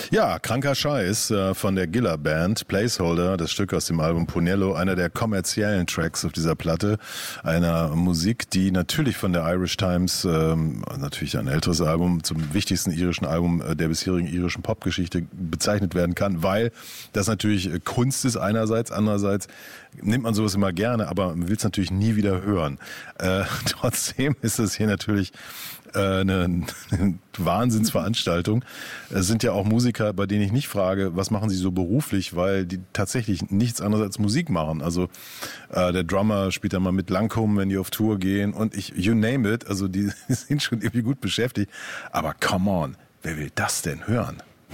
Ja, kranker Scheiß von der Gilla Band, Placeholder, das Stück aus dem Album Ponello, einer der kommerziellen Tracks auf dieser Platte, einer Musik, die natürlich von der Irish Times, natürlich ein älteres Album, zum wichtigsten irischen Album der bisherigen irischen Popgeschichte bezeichnet werden kann, weil das natürlich Kunst ist einerseits, andererseits nimmt man sowas immer gerne, aber man will es natürlich nie wieder hören. Trotzdem ist es hier natürlich eine Wahnsinnsveranstaltung. Es sind ja auch Musiker, bei denen ich nicht frage, was machen sie so beruflich, weil die tatsächlich nichts anderes als Musik machen. Also der Drummer spielt ja mal mit Lancome, wenn die auf Tour gehen und you name it, also die sind schon irgendwie gut beschäftigt. Aber come on, wer will das denn hören?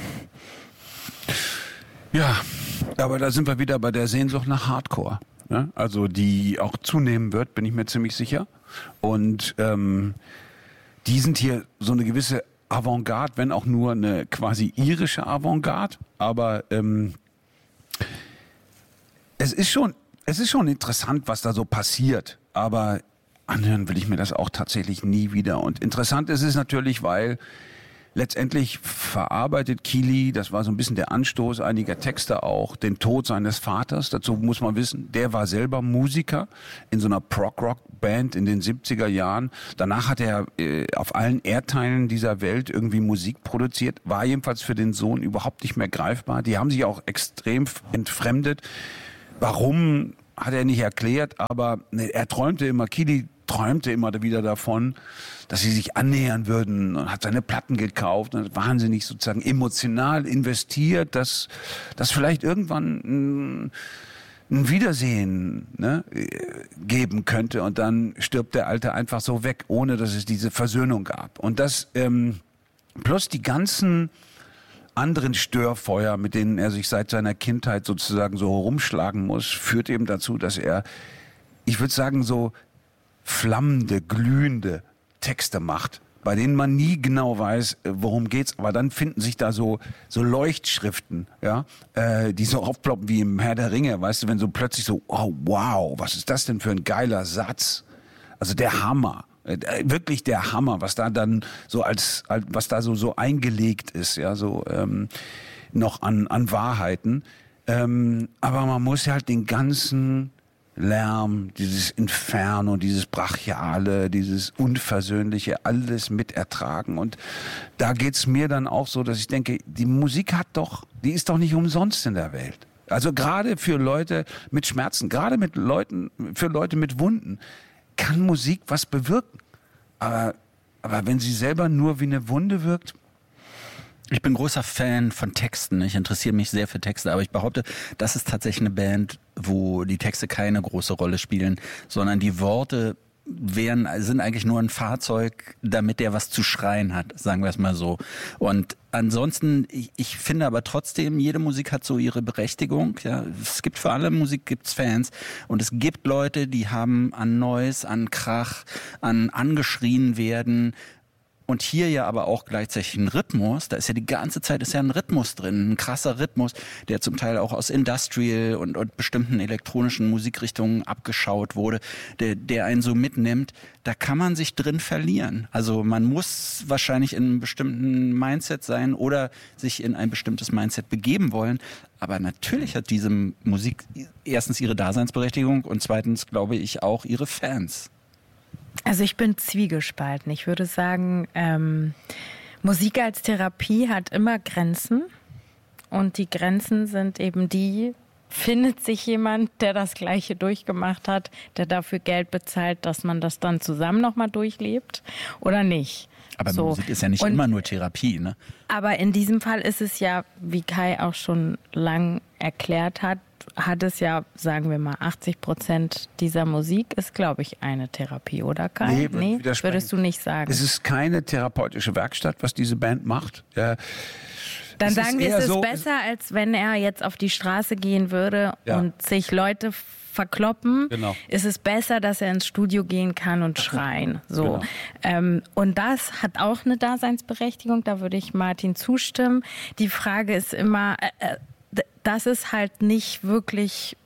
Ja, aber da sind wir wieder bei der Sehnsucht nach Hardcore. Ne? Also die auch zunehmen wird, bin ich mir ziemlich sicher. Und die sind hier so eine gewisse Avantgarde, wenn auch nur eine quasi irische Avantgarde. Aber es ist schon interessant, was da so passiert. Aber anhören will ich mir das auch tatsächlich nie wieder. Und interessant ist es natürlich, weil letztendlich verarbeitet Kili, das war so ein bisschen der Anstoß einiger Texte auch, den Tod seines Vaters. Dazu muss man wissen, der war selber Musiker in so einer Prog-Rock-Band in den 70er Jahren. Danach hat er auf allen Erdteilen dieser Welt irgendwie Musik produziert, war jedenfalls für den Sohn überhaupt nicht mehr greifbar. Die haben sich auch extrem entfremdet. Warum, hat er nicht erklärt, aber er träumte immer, Kili träumte immer wieder davon, dass sie sich annähern würden und hat seine Platten gekauft und hat wahnsinnig sozusagen emotional investiert, dass vielleicht irgendwann ein Wiedersehen geben könnte und dann stirbt der Alte einfach so weg, ohne dass es diese Versöhnung gab. Und das plus die ganzen anderen Störfeuer, mit denen er sich seit seiner Kindheit sozusagen so rumschlagen muss, führt eben dazu, dass er, ich würde sagen, so flammende, glühende Texte macht, bei denen man nie genau weiß, worum geht's, aber dann finden sich da so Leuchtschriften, ja, die so aufploppen wie im Herr der Ringe, weißt du, wenn so plötzlich so, oh wow, was ist das denn für ein geiler Satz? Also der Hammer, wirklich der Hammer, was da dann so was da so eingelegt ist, ja, so noch an Wahrheiten. Aber man muss ja halt den ganzen Lärm, dieses Inferno, dieses Brachiale, dieses Unversöhnliche, alles mitertragen. Und da geht's mir dann auch so, dass ich denke, die Musik die ist doch nicht umsonst in der Welt. Also gerade für Leute mit Schmerzen, gerade für Leute mit Wunden, kann Musik was bewirken. Aber wenn sie selber nur wie eine Wunde wirkt. Ich bin großer Fan von Texten. Ich interessiere mich sehr für Texte, aber ich behaupte, das ist tatsächlich eine Band, wo die Texte keine große Rolle spielen, sondern die Worte sind eigentlich nur ein Fahrzeug, damit der was zu schreien hat, sagen wir es mal so. Und ansonsten, ich finde aber trotzdem, jede Musik hat so ihre Berechtigung. Ja, es gibt für alle Musik gibt's Fans und es gibt Leute, die haben an Noise, an Krach, an angeschrien werden. Und hier ja aber auch gleichzeitig ein Rhythmus, da ist ja die ganze Zeit ein Rhythmus drin, ein krasser Rhythmus, der zum Teil auch aus Industrial und bestimmten elektronischen Musikrichtungen abgeschaut wurde, der einen so mitnimmt, da kann man sich drin verlieren. Also man muss wahrscheinlich in einem bestimmten Mindset sein oder sich in ein bestimmtes Mindset begeben wollen, aber natürlich hat diese Musik erstens ihre Daseinsberechtigung und zweitens, glaube ich, auch ihre Fans. Also ich bin zwiegespalten. Ich würde sagen, Musik als Therapie hat immer Grenzen. Und die Grenzen sind eben findet sich jemand, der das Gleiche durchgemacht hat, der dafür Geld bezahlt, dass man das dann zusammen nochmal durchlebt oder nicht. Aber Musik ist ja nicht immer nur Therapie, ne? Aber in diesem Fall ist es ja, wie Kai auch schon lang erklärt hat es ja, sagen wir mal, 80% dieser Musik ist, glaube ich, eine Therapie, oder Kai? Nee, würdest du nicht sagen. Es ist keine therapeutische Werkstatt, was diese Band macht. Dann sagen wir, es ist besser, als wenn er jetzt auf die Straße gehen würde und sich Leute verkloppen. Genau. Ist es besser, dass er ins Studio gehen kann und schreien. So. Genau. Und das hat auch eine Daseinsberechtigung, da würde ich Martin zustimmen. Die Frage ist immer, das ist halt nicht wirklich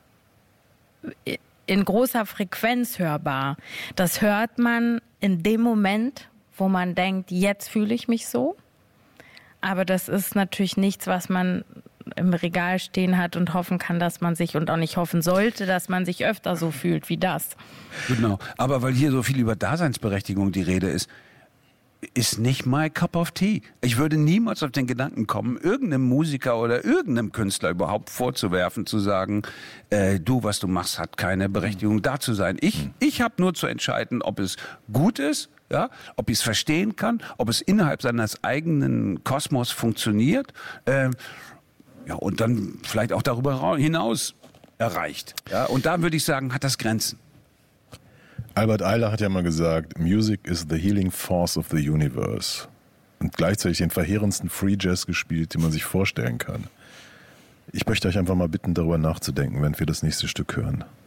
in großer Frequenz hörbar. Das hört man in dem Moment, wo man denkt, jetzt fühle ich mich so. aber das ist natürlich nichts, was man im Regal stehen hat und hoffen kann, dass man sich, und auch nicht hoffen sollte, dass man sich öfter so fühlt wie das. Genau, aber weil hier so viel über Daseinsberechtigung die Rede ist nicht my cup of tea. Ich würde niemals auf den Gedanken kommen, irgendeinem Musiker oder irgendeinem Künstler überhaupt vorzuwerfen, zu sagen, du, was du machst, hat keine Berechtigung, da zu sein. Ich habe nur zu entscheiden, ob es gut ist, ja, ob ich es verstehen kann, ob es innerhalb seines eigenen Kosmos funktioniert, ja, und dann vielleicht auch darüber hinaus erreicht. Ja, und da würde ich sagen, hat das Grenzen. Albert Ayler hat ja mal gesagt, Music is the healing force of the universe. Und gleichzeitig den verheerendsten Free Jazz gespielt, den man sich vorstellen kann. Ich möchte euch einfach mal bitten, darüber nachzudenken, wenn wir das nächste Stück hören.